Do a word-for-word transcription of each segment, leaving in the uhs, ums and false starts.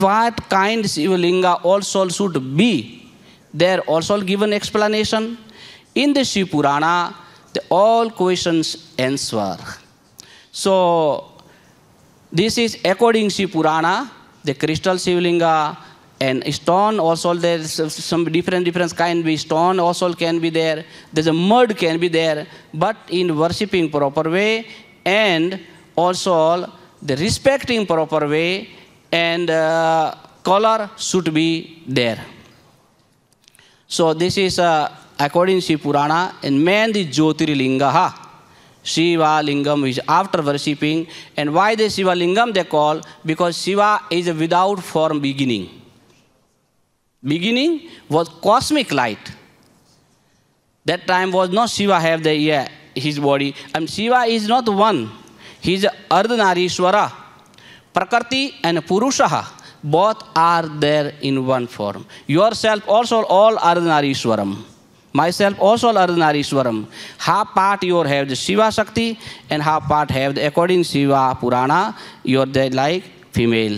what kind Shivalinga also should be. There also given explanation. In the Shiv Purana, the all questions answer. So, this is according to Shiv Purana, the crystal Shivalinga and stone also there's some different different kind of stone also can be there. There's a mud can be there, but in worshipping proper way and also the respecting proper way and uh, color should be there. So this is uh, according to Shiv Purana, and man the Jyotirlinga, Shiva Lingam is after worshipping. And why the Shiva Lingam they call? Because Shiva is a without form beginning. Beginning was cosmic light. That time was not Shiva have the yeah, his body. And Shiva is not one. He is Ardhanarishwara. Prakriti and Purusha, both are there in one form. Yourself also all Ardhanarishwaram. Myself also Ardhanarishwaram. Half part you have the Shiva Shakti and half part have the, according to Shiva Purana, you are the like female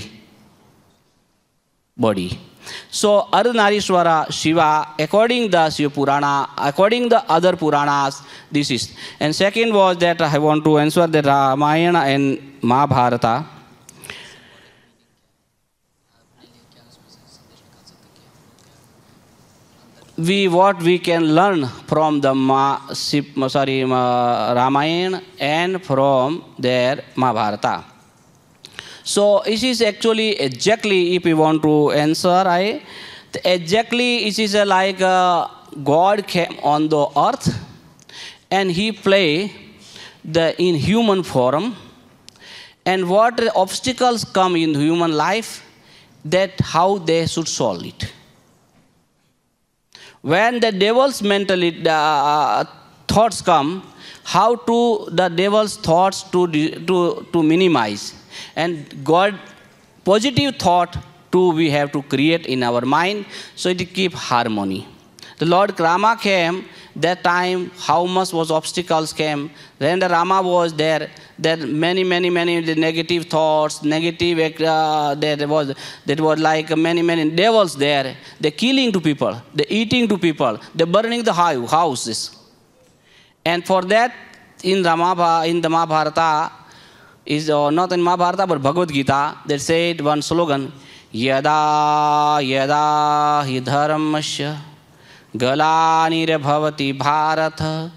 body. So Ardhanarishwara Shiva, according the Shiva Purana, according the other Puranas, this is. And second was that I want to answer the Ramayana and Mahabharata. We what we can learn from the Ma, sorry, Ma, Ramayana and from their Mahabharata. So it is actually exactly, if we want to answer, I exactly it is like uh, God came on the earth and he play the in human form, and what obstacles come in human life, that how they should solve it. When the devil's mentality uh, thoughts come, how to the devil's thoughts to to to minimize, and God positive thought too we have to create in our mind, so it keep harmony. The Lord Rama came that time. How much was obstacles came? When the Rama was there, there many many many the negative thoughts, negative uh, there was that was like many many devils there. They killing to people, they eating to people, they burning the houses. And for that, in Rama in the Mahabharata is uh, not in Mahabharata but Bhagavad Gita, they said one slogan: Yada yada hi dharmasya galanirabhavati bharata